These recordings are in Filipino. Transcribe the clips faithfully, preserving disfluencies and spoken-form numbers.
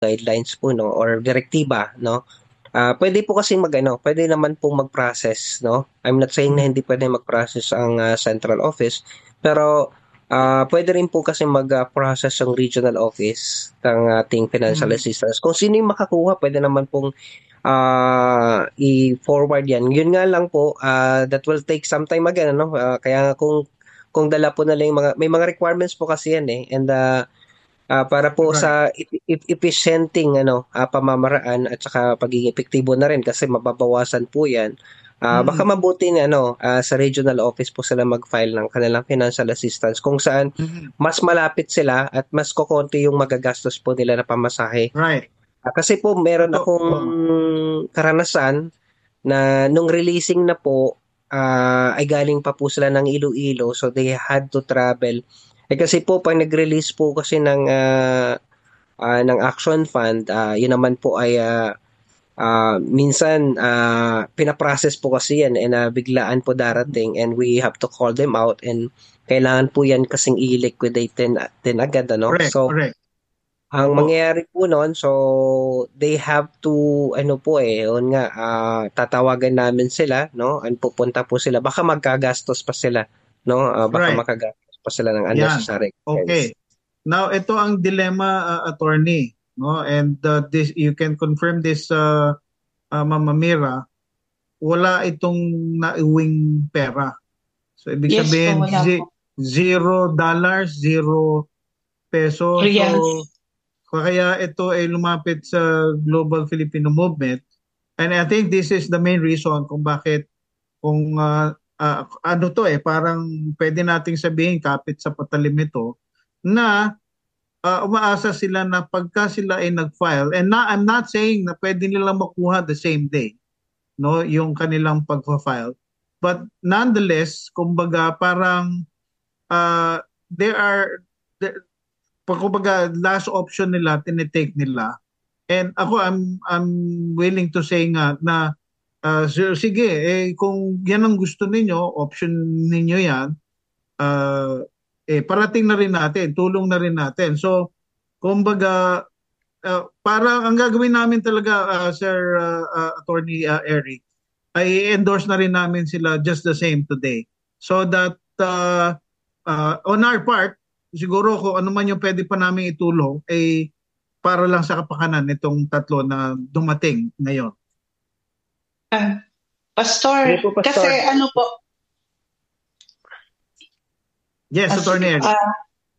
guidelines po, no, or direktiba, no. Ah, pwede po kasi mag-ano, pwede naman po mag-process, no. I'm not saying na hindi pwede mag-process ang ah, central office, pero ah, pwede rin po kasi mag-process ang regional office ng ating financial Mm. assistance. Kung sino yung makakuha, pwede naman pong ah, i-forward yan. Yun nga lang po, ah, that will take some time again, ano? Ah, kaya kung kung dala po nila yung mga, may mga requirements po kasi yan eh. And ah, ah, para po Right. sa e- e- efficienting ano, ah, pamamaraan at saka pagiging epektibo na rin kasi mababawasan po yan. Ah, baka Mm. mabuti na ano, ah, sa regional office po sila mag-file ng kanilang financial assistance kung saan Mm. mas malapit sila at mas kokonti yung magagastos po nila na pamasahe. Right. Ah, kasi po meron akong Totoo. karanasan na nung releasing na po, ah, ay galing pa po sila ng Iloilo so they had to travel. Eh kasi po pag nag-release po kasi ng ah, ah, ng Action Fund, ah, yun naman po ay ah, ah, minsan ah, pinaprocess po kasi yan and ah, biglaan po darating and we have to call them out and kailangan po yan kasing i-liquidate din, din agad ano. Correct. So Correct. ang Opo. mangyayari po no'n, so they have to ano po eh, yun nga, ah, tatawagan namin sila, no? And pupunta po sila. Baka magkagastos pa sila, no? Ah, baka Right. makagastos pa sila ng Yan. unnecessary expense. Okay. Now, ito ang dilemma, uh, attorney, no? And uh, this you can confirm this, uh, uh, Mama Mira, wala itong naiwing pera. So, ibig Yes po, sabihin, wala zi- po. zero dollars, zero peso. So, Reals. kaya ito ay lumapit sa Global Filipino Movement. And I think this is the main reason kung bakit, kung uh, uh, ano to eh, parang pwede nating sabihin kapit sa patalim ito, na uh, umaasa sila na pagka sila ay nag-file, and na, I'm not saying na pwede nilang makuha the same day, no, yung kanilang pag-file. But nonetheless, kumbaga parang uh, there are, there, kumbaga last option nila, tinitake nila. And ako, I'm, I'm willing to say nga na uh, so, sige, eh, kung yan ang gusto ninyo, option ninyo yan, uh, eh, parating na rin natin, tulong na rin natin. So, kumbaga, uh, para ang gagawin namin talaga, uh, Sir uh, uh, Attorney uh, Eric, ay endorse na rin namin sila just the same today. So that uh, uh, on our part, siguro kung ano man yung pwede pa namin itulong, ay para lang sa kapakanan nitong tatlo na dumating ngayon. Ah, Pastor, Sige po, Pastor. kasi ano po, Yes, as, Attorney Eric. ah,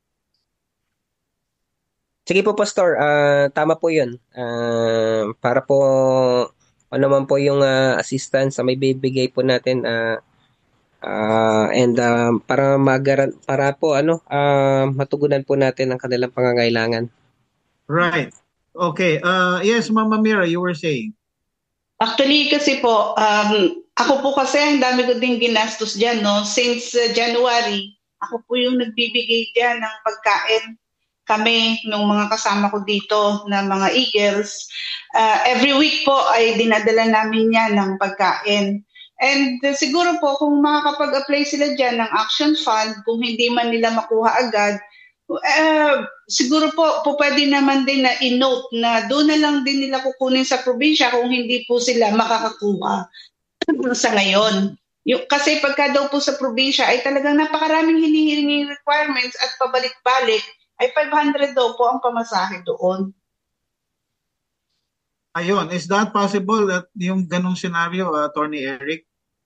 Sige po, Pastor. Ah, tama po yun. Ah, para po ano man po yung ah, assistance na may bibigay po natin ah, ah, and ah, para magaran para po ano ah, matugunan po natin ang kanilang pangangailangan. Right. Okay. Uh, yes, Mama Mira, you were saying. actually kasi po, um, ako po kasi ang dami ko ding ginastos dyan, no? Since uh, January, ako po yung nagbibigay dyan ng pagkain. Kami, nung mga kasama ko dito na mga Eagles, uh, every week po ay dinadala namin yan ng pagkain. And uh, siguro po kung makakapag-apply sila dyan ng Action Fund, kung hindi man nila makuha agad, uh, siguro po, po pwede naman din na i-note na doon na lang din nila kukunin sa probinsya kung hindi po sila makakakuha sa ngayon. Yung, kasi pagka daw po sa probinsya ay talagang napakaraming hinihiling requirements at pabalik-balik, ay five hundred daw po ang pamasahe doon. Ayun, is that possible that yung ganong scenario, uh, Attorney Eric?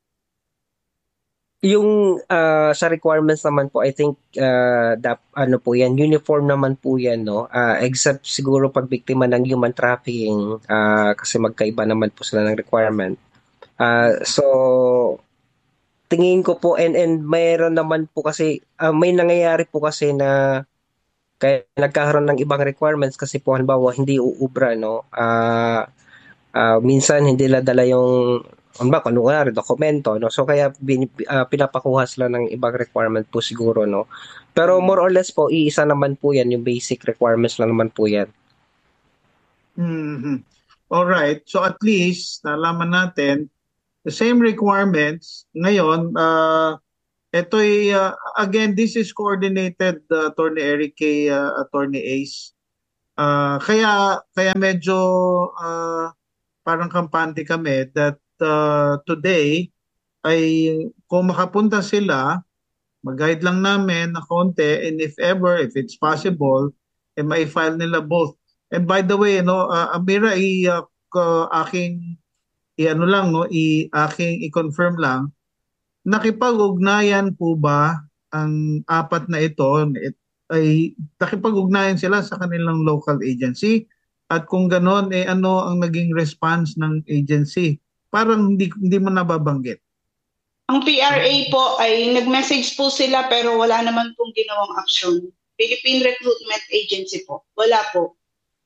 Yung ah, sa requirements naman po, I think ah, dap, ano po yan, uniform naman po yan, no? Ah, except siguro pag biktima ng human trafficking ah, kasi magkaiba naman po sila ng requirement. Ah, so tingin ko po and and mayroon naman po kasi ah, may nangyayari po kasi na kaya nagkakaroon ng ibang requirements kasi po halimbawa hindi uubra no. Ah ah, minsan hindi nila dala yung ano ba, kunwari dokumento no. So kaya bin, ah, pinapakuha sila ng ibang requirement po siguro no. Pero more or less po iisa naman po yan yung basic requirements lang naman po yan. Mm-hmm. All right. So at least nalaman natin the same requirements ngayon. Uh, ito'y uh, again, this is coordinated, uh, Attorney Eric, kay uh, Attorney Ace. Ah, kaya kaya medyo ah, parang kampante kami that uh, today ay kung makapunta sila, mag-guide lang namin na konti, and if ever, if it's possible, eh, ma-file nila both. And by the way, no, uh, Amira, i, uh, ko- aking, i ano lang, no, i, aking i-confirm lang, nakipag-ugnayan po ba ang apat na ito, it, ay nakipag-ugnayan sila sa kanilang local agency? At kung ganon, eh, ano ang naging response ng agency? Parang hindi, hindi mo nababanggit. Ang P R A po ay nag-message po sila pero wala naman pong ginawang aksyon. Philippine Recruitment Agency po. Wala po.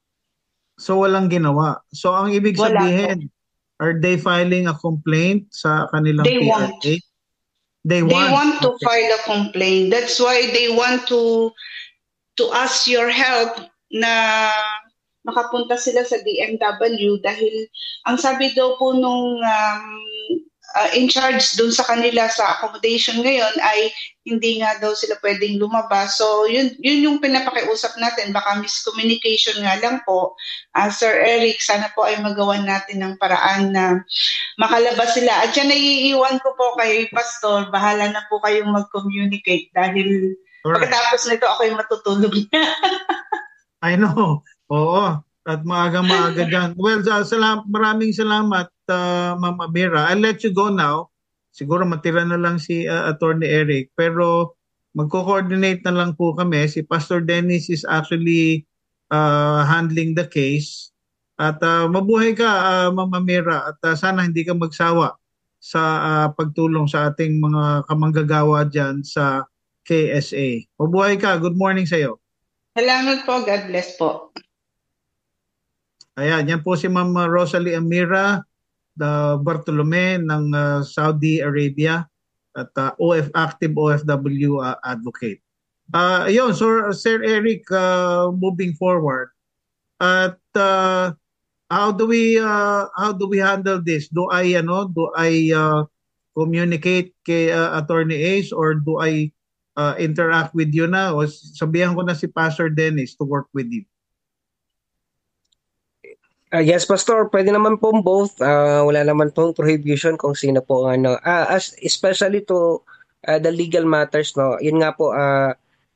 So walang ginawa. So ang ibig Wala sabihin, are they filing a complaint sa kanilang They P R A? want. They They want. want to Okay. file a complaint. That's why they want to to ask your help na makapunta sila sa D M W dahil ang sabi daw po nung um, uh, in charge dun sa kanila sa accommodation ngayon ay hindi nga daw sila pwedeng lumabas. So yun, yun yung pinapakiusap natin. Baka miscommunication nga lang po. Uh, Sir Eric, sana po ay magawan natin ng paraan na makalabas sila. At yan, naiiwan ko po kay Pastor. Bahala na po kayong mag-communicate dahil Alright. pagkatapos nito ako'y matutulog na. I know. Oo. At maagang maaga dyan. Well, uh, salam, maraming salamat, uh, Ma'am Amira. I'll let you go now. Siguro matira na lang si uh, Attorney Eric. Pero magko-coordinate na lang po kami. Si Pastor Dennis is actually uh, handling the case. At uh, mabuhay ka, uh, Ma'am Amira. At uh, sana hindi ka magsawa sa uh, pagtulong sa ating mga kamanggagawa dyan sa K S A. Mabuhay ka. Good morning sa iyo. Salamat po. God bless po. Ayan, yan po si Ma'am Rosalie Amira the Bartolome ng uh, Saudi Arabia at uh, O F active O F W uh, advocate. Uh, ayun, so Sir Eric, uh, moving forward, at uh, how do we uh, how do we handle this? Do I ano, do I uh, communicate kay uh, Attorney Ace or do I uh, interact with you na o sabihan ko na si Pastor Dennis to work with you? Uh, yes, Pastor, pwede naman po both. Uh, wala naman pong prohibition kung sino po ang ano. Uh, as, especially to uh, the legal matters, no. Yun nga po, uh,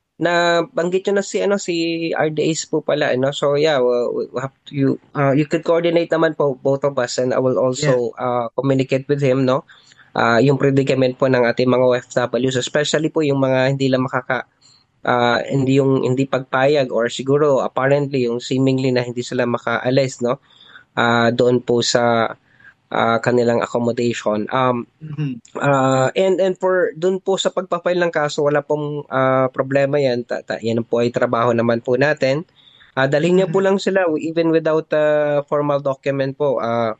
na banggit nyo na si ano si R D Ace po pala, ano. So yeah, we, we have to, you uh, you could coordinate naman po both of us and I will also uh, communicate with him, no. Uh, yung predicament po ng ating mga O F Ws, especially po yung mga hindi lang makaka uh, hindi yung hindi pagpayag or siguro apparently yung seemingly na hindi sila makaalis, no, uh, doon po sa uh, kanilang accommodation. Um, Mm-hmm. uh, and and for doon po sa pagpapile ng kaso, wala pong uh, problema yan. Ta, ta, yan po ay trabaho naman po natin. Uh, dalhin niyo po lang sila even without uh, formal document po. Uh,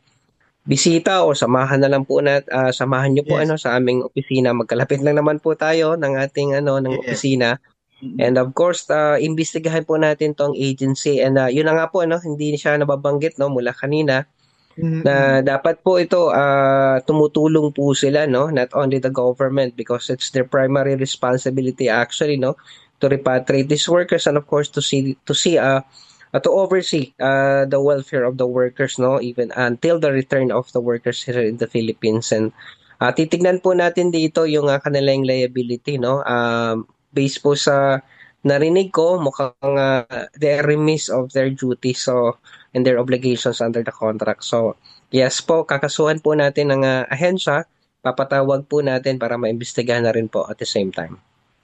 bisita o samahan na lang po nat uh, samahan niyo po Yes. ano sa aming opisina. Magkalapit lang naman po tayo ng ating ano ng Yes. opisina. And of course, uh, imbestigahan po natin tong agency and uh, yun na nga po ano, hindi siya nababanggit no mula kanina Mm-hmm. na dapat po ito uh, tumutulong po sila no, not only the government because it's their primary responsibility actually no to repatriate these workers and of course to see to see uh, uh to oversee uh the welfare of the workers no even until the return of the workers here in the Philippines. And uh, titignan po natin dito yung uh, kanilang liability no um based po sa narinig ko mukhang uh, they are remiss of their duties so and their obligations under the contract. So yes po, kakasuhan po natin ng uh, ahensya, papatawag po natin para maimbestigahan na rin po at the same time.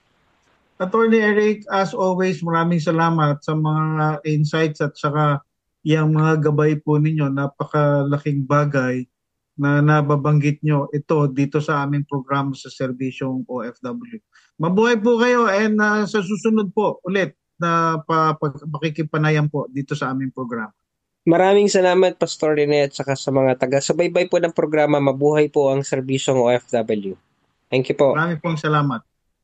Attorney Eric, as always, maraming salamat sa mga insights at saka yung mga gabay po ninyo. Napakalaking bagay na nababanggit nyo ito dito sa aming programa sa serbisyong O F W. Mabuhay po kayo and uh, sa susunod po ulit na pa, pa, pakikipanayan po dito sa aming programa. Maraming salamat Pastor Rene at saka sa mga taga-subaybay po ng programa. Mabuhay po ang serbisyong O F W. Thank you po. Maraming pong salamat.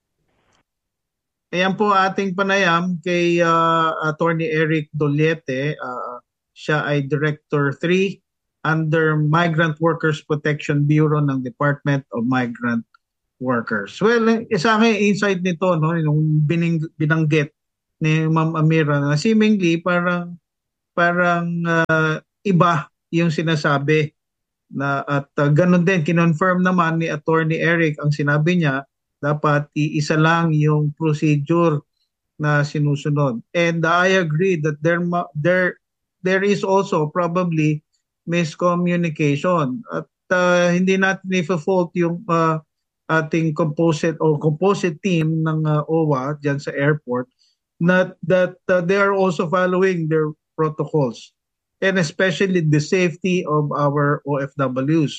Ayan po ating panayam kay uh, Attorney Eric Doliete. Uh, siya ay Director three under Migrant Workers Protection Bureau ng Department of Migrant Workers. Well, isa aking insight nito, no, yung bining, binanggit ni Ma'am Amira na seemingly parang parang uh, iba yung sinasabi na at uh, ganun din kinonfirm naman ni Attorney Eric ang sinabi niya dapat iisa lang yung procedure na sinusunod. And I agree that there there there is also probably miscommunication at uh, hindi natin i-fault yung uh, ating composite o composite team ng uh, O W A diyan sa airport not that uh, they are also following their protocols and especially the safety of our O F Ws.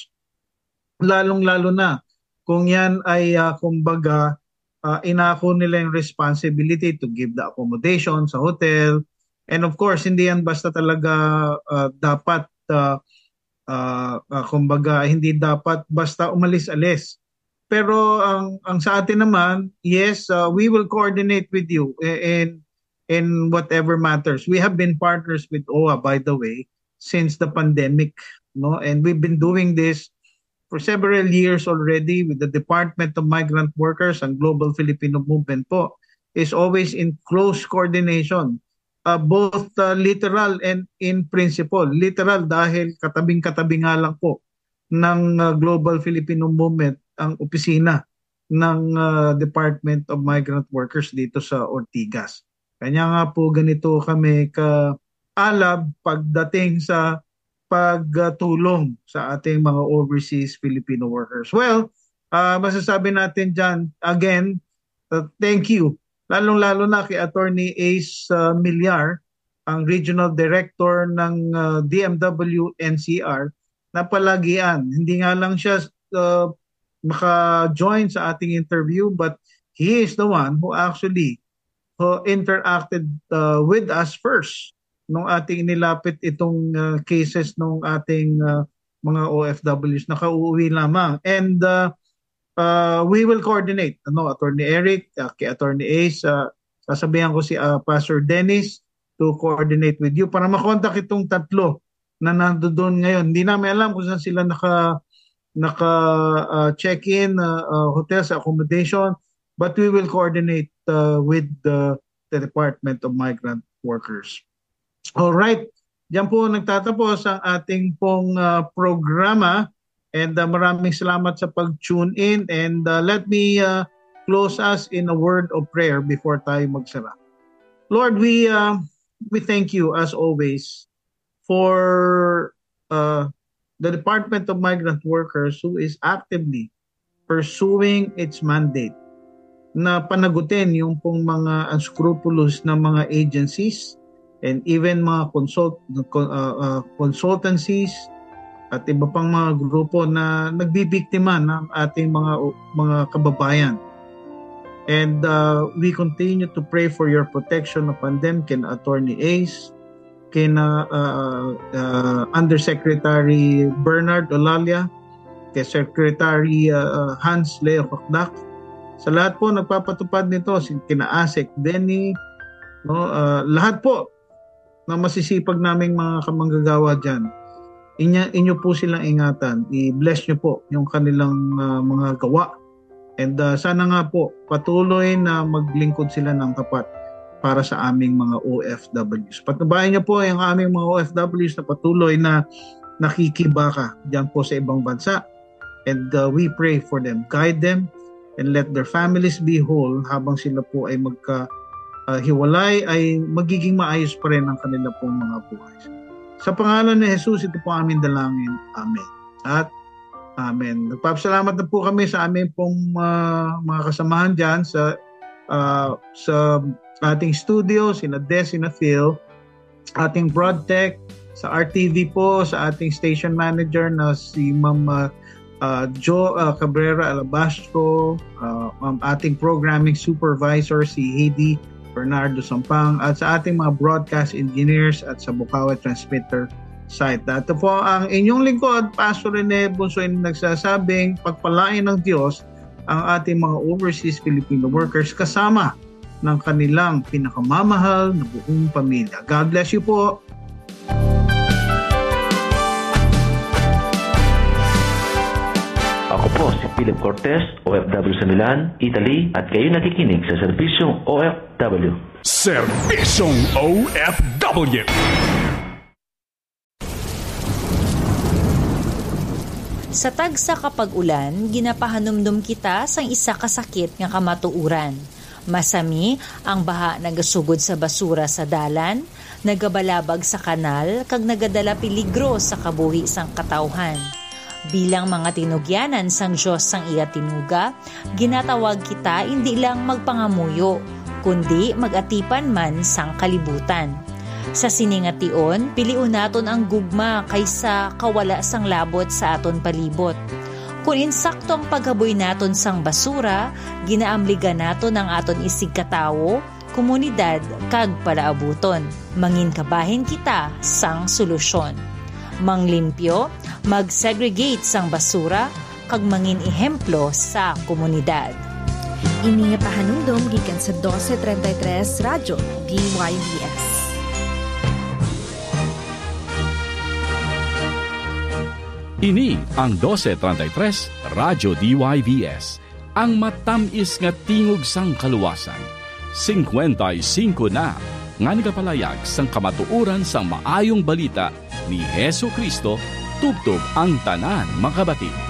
Lalong-lalo na kung yan ay uh, kumbaga uh, inako nila yung responsibility to give the accommodation sa hotel. And of course, hindi yan basta talaga uh, dapat, uh, uh, uh, kumbaga, hindi dapat basta umalis-alis. Pero ang ang sa atin naman, yes, uh, we will coordinate with you in in whatever matters. We have been partners with O W A, by the way, since the pandemic, no? And we've been doing this for several years already with the Department of Migrant Workers and Global Filipino Movement po is always in close coordination, uh, both uh, literal and in principle. Literal dahil katabing-katabi nga lang po ng uh, Global Filipino Movement ang opisina ng uh, Department of Migrant Workers dito sa Ortigas. Kanya nga po ganito kami ka-alab pagdating sa pagtulong sa ating mga overseas Filipino workers. Well, uh, masasabi natin dyan, again, uh, thank you. Lalong-lalo na kay Attorney Ace uh, Millar, ang Regional Director ng uh, D M W N C R, na palagian. Hindi nga lang siya uh, maka-join sa ating interview, but he is the one who actually who interacted uh, with us first nung ating nilapit itong uh, cases nung ating uh, mga O F Ws na kauuwi lamang. And uh, uh, we will coordinate. Ano, Attorney Eric, uh, kay Attorney Ace, uh, sasabihan ko si uh, Pastor Dennis to coordinate with you para makontak itong tatlo na nandoon ngayon. Hindi namin alam kung saan sila naka, naka uh, check-in, uh, uh, hotels, accommodation, but we will coordinate uh, with the, the Department of Migrant Workers. All right, diyan po nagtatapos ang ating pong uh, programa and uh, maraming salamat sa pag-tune in and uh, let me uh, close us in a word of prayer before tayo magsara. Lord, we uh, we thank you as always for uh, the Department of Migrant Workers who is actively pursuing its mandate na panagutin yung pong mga unscrupulous na mga agencies and even mga consult uh, uh, consultancies at iba pang mga grupo na nagbibiktima ng ating mga mga kababayan. And uh, we continue to pray for your protection upon them, kin Attorney Ace, kin uh, uh, Undersecretary Bernard Olalia, kay Secretary uh, Hans Leo Kakdak. Sa lahat po nagpapatupad nito, si kina Asek Denny, no, uh, lahat po na masisipag naming mga kamanggagawa dyan. Inya, inyo po silang ingatan. I-bless nyo po yung kanilang uh, mga gawa. And uh, sana nga po patuloy na maglingkod sila ng tapat para sa aming mga O F Ws. Patubayan nyo po yung aming mga O F Ws na patuloy na nakikibaka dyan po sa ibang bansa. And uh, we pray for them. Guide them and let their families be whole habang sila po ay magka Uh, hiwalay ay magiging maayos pa rin ang kanila pong mga buhay. Sa pangalan ni Jesus, ito po aming dalangin. Amen. At Amen. Nagpapasalamat na po kami sa aming pong uh, mga kasamahan dyan sa, uh, sa ating studio, sina Des, sina Phil, ating BroadTech, sa R T V po, sa ating station manager na si Ma'am uh, uh, Jo uh, Cabrera Alabastro, uh, um, ating programming supervisor si Heidi Bernardo Sampang, at sa ating mga broadcast engineers at sa Bukawi Transmitter site. Ito po ang inyong lingkod, Pastor Rene Bunsoy, nagsasabing pagpalain ng Diyos ang ating mga overseas Filipino workers kasama ng kanilang pinakamamahal na buong pamilya. God bless you po. Ako po si Philip Cortez, O F W sa Milan, Italy, at kayo nakikinig sa Serbisyong O F W. Serbisyong O F W. Sa tagsa kapag ulan, ginapahanumdum kita sang isa kasakit nga kamatuuran. Masami ang baha nagasugod sa basura sa dalan, nagabalabag sa kanal, kag nagadala peligro sa kabuhi sang katawhan. Bilang mga tinugyanan sang Diyos sang iya tinuga, ginatawag kita hindi lang magpangamuyo, kundi magatipan man sang kalibutan. Sa siningation, piliun naton ang gugma kaysa kawala sang labot sa aton palibot. Kung insakto ang paghaboy naton sang basura, ginaamligan naton ang aton isig katawo, komunidad, kag palaabuton. Manginkabahin kita sang solusyon. Manglimpyo, mag-segregate sang basura, kag mangin ehemplo sa komunidad. Ini nga pahanumdom gikan sa twelve thirty-three Radyo D Y V S. Ini ang twelve thirty-three Radyo D Y V S, ang matamis nga tingog sang kaluwasan. fifty-five na nga nagapalayag sang kamatuuran sang maayong balita ni Hesu Kristo tubtob ang tanan makabati.